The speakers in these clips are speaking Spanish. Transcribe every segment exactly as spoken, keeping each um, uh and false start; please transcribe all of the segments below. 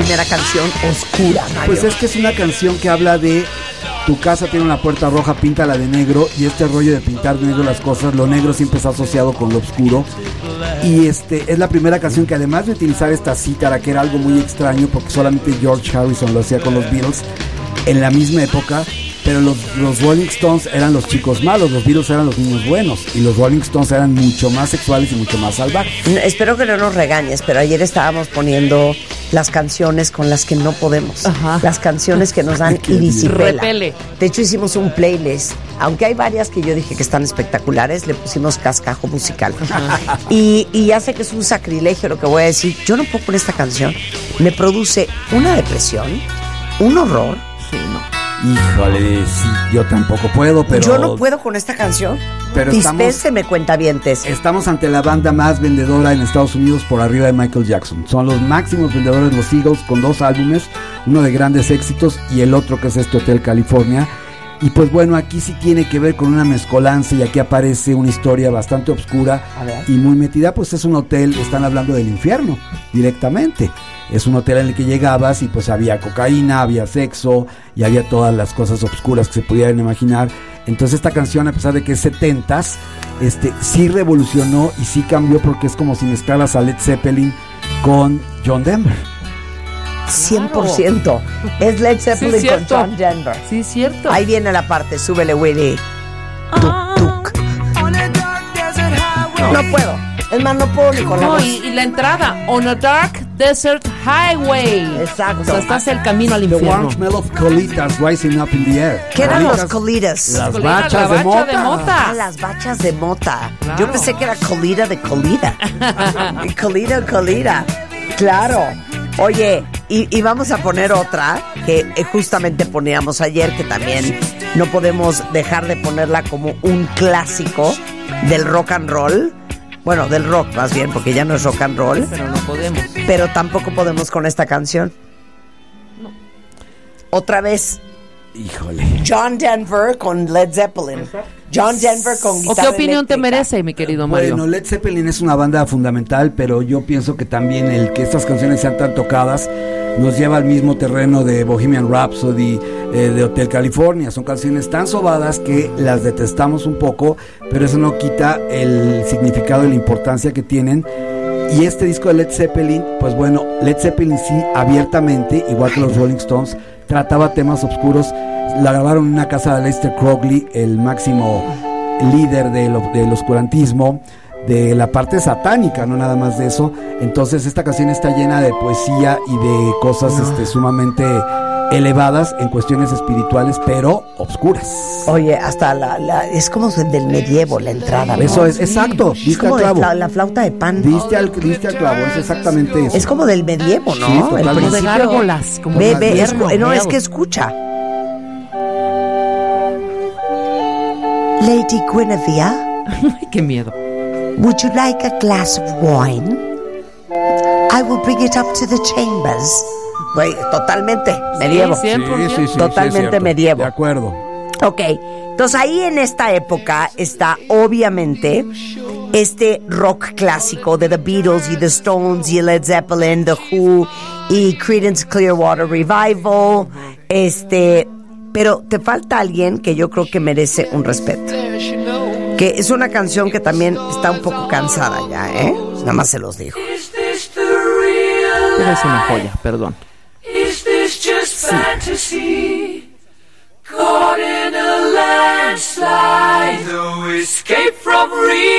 primera canción oscura, Mario? Pues es que es una canción que habla de tu casa tiene una puerta roja, píntala de negro, y este rollo de pintar de negro las cosas, lo negro siempre está asociado con lo oscuro. Y este es la primera canción que, además de utilizar esta cítara, que era algo muy extraño porque solamente George Harrison lo hacía con los Beatles en la misma época, pero los, los Rolling Stones eran los chicos malos, los Beatles eran los niños buenos, y los Rolling Stones eran mucho más sexuales y mucho más salvajes. Espero que no nos regañes, pero ayer estábamos poniendo las canciones con las que no podemos. Ajá. Las canciones que nos dan irisipela. De hecho, hicimos un playlist, aunque hay varias que yo dije que están espectaculares, le pusimos cascajo musical. Y, y ya sé que es un sacrilegio lo que voy a decir. Yo no puedo con esta canción. Me produce una depresión, un horror. Sí, no. Híjole, sí, yo tampoco puedo, pero... Yo no puedo con esta canción. Pero Dispénseme, cuentavientes. Estamos ante la banda más vendedora en Estados Unidos por arriba de Michael Jackson. Son los máximos vendedores los Eagles, con dos álbumes, uno de grandes éxitos y el otro que es este Hotel California. Y pues bueno, aquí sí tiene que ver con una mezcolanza, y aquí aparece una historia bastante oscura y muy metida. Pues es un hotel, están hablando del infierno directamente. Es un hotel en el que llegabas y pues había cocaína, había sexo y había todas las cosas oscuras que se pudieran imaginar. Entonces esta canción, a pesar de que es setentas, este, sí revolucionó y sí cambió, porque es como si mezclaras a Led Zeppelin con John Denver. cien por ciento. Es Led Zeppelin sí, con John Denver. Sí, cierto. Ahí viene la parte, súbele, Willy. Tuk, tuk. No puedo. Es más, no puedo ni con la No, voz. y, y la entrada, On a Dark Desert Highway. Exacto. O sea, estás el camino al The infierno. warm smell of colitas rising up in the air. ¿Qué eran los Colitas, colitas? Las Colita, bachas la de bacha mota. de mota. Ah, las bachas de mota. Claro. Yo pensé que era colita de colita. colita, colita. Claro. Oye, y, y vamos a poner otra que eh, justamente poníamos ayer, que también no podemos dejar de ponerla como un clásico del rock and roll. Bueno, del rock más bien, porque ya no es rock and roll. Pero no podemos. Pero tampoco podemos con esta canción. No. Otra vez. Híjole. John Denver con Led Zeppelin. John Denver con ¿O guitarra qué opinión eléctrica. te merece, mi querido Mario? Bueno, Led Zeppelin es una banda fundamental, pero yo pienso que también el que estas canciones sean tan tocadas nos lleva al mismo terreno de Bohemian Rhapsody, eh, de Hotel California. Son canciones tan sobadas que las detestamos un poco, pero eso no quita el significado y la importancia que tienen. Y este disco de Led Zeppelin, pues bueno, Led Zeppelin sí, abiertamente, igual que los Rolling Stones, trataba temas oscuros. La grabaron en una casa de Aleister Crowley, el máximo líder del, del oscurantismo, de la parte satánica, no nada más de eso. Entonces esta canción está llena de poesía y de cosas no. este, sumamente elevadas en cuestiones espirituales, pero oscuras. Oye, hasta la, la es como del medievo la entrada, ¿no? Eso es, exacto, es diste como al clavo. La, la flauta de pan. Diste al, diste al clavo, es exactamente eso. Es como del medievo, ¿no? Sí, totalmente. El Como de principio. gárgolas. Como Ve, de ve, es, invierno, no, es miedo. que escucha. Lady Guinevere, Ay, qué miedo. would you like a glass of wine? I will bring it up to the chambers. Güey, totalmente medievo. Sí, cien por ciento. Sí, sí, sí, Totalmente sí, es cierto. medievo. De acuerdo. Ok, entonces ahí en esta época está obviamente este rock clásico de The Beatles y The Stones y Led Zeppelin, The Who y Creedence Clearwater Revival, este, pero te falta alguien que yo creo que merece un respeto, que es una canción que también está un poco cansada ya, ¿eh? Nada más se los digo. Pero es una joya, perdón. Is this just fantasy? Caught in a landslide, no escape from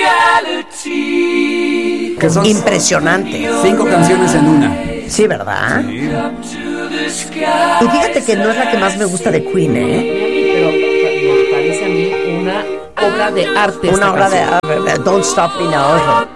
reality. Que son Impresionante. cinco canciones en una. Sí, ¿verdad? Up to the sky. Y fíjate que no es la que más me gusta de Queen, ¿eh? Pero me parece a mí una obra de arte. Una obra de uh, Don't Stop Me Now.